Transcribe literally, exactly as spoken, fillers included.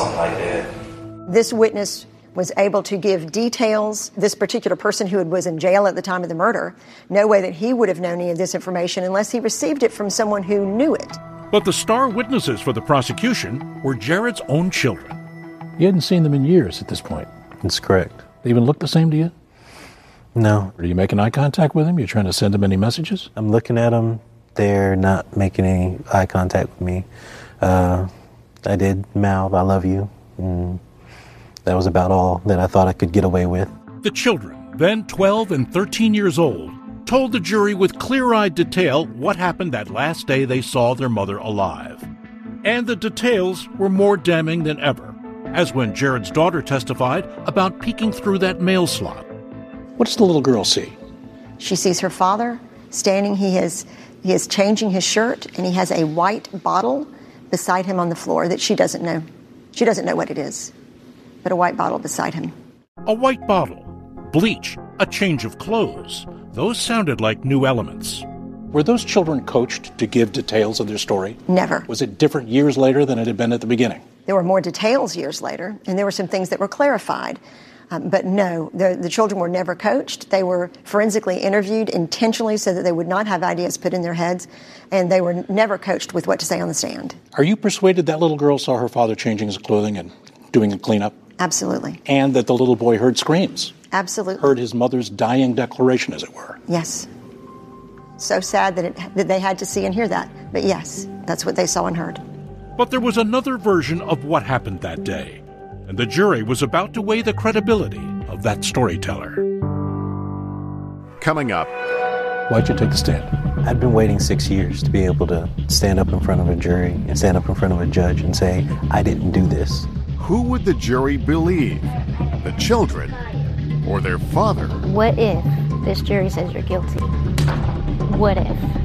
something like that. This witness was able to give details. This particular person who was in jail at the time of the murder, no way that he would have known any of this information unless he received it from someone who knew it. But the star witnesses for the prosecution were Jared's own children. You hadn't seen them in years at this point. That's correct. They even look the same to you? No. Are you making eye contact with them? You trying to send them any messages? I'm looking at them. They're not making any eye contact with me. Uh, I did mouth, "I love you." And that was about all that I thought I could get away with. The children, then twelve and thirteen years old, told the jury with clear-eyed detail what happened that last day they saw their mother alive. And the details were more damning than ever, as when Jared's daughter testified about peeking through that mail slot. What does the little girl see? She sees her father standing. He is, he is changing his shirt, and he has a white bottle beside him on the floor that she doesn't know. She doesn't know what it is, but a white bottle beside him. A white bottle, bleach, a change of clothes. Those sounded like new elements. Were those children coached to give details of their story? Never. Was it different years later than it had been at the beginning? There were more details years later, and there were some things that were clarified. Um, but no, the, the children were never coached. They were forensically interviewed intentionally so that they would not have ideas put in their heads, and they were never coached with what to say on the stand. Are you persuaded that little girl saw her father changing his clothing and doing a cleanup? Absolutely. And that the little boy heard screams? Absolutely. Heard his mother's dying declaration, as it were? Yes. So sad that, it, that they had to see and hear that. But yes, that's what they saw and heard. But there was another version of what happened that day, and the jury was about to weigh the credibility of that storyteller. Coming up. Why'd you take the stand? I'd been waiting six years to be able to stand up in front of a jury and stand up in front of a judge and say, I didn't do this. Who would the jury believe? The children or their father? What if this jury says you're guilty? What if?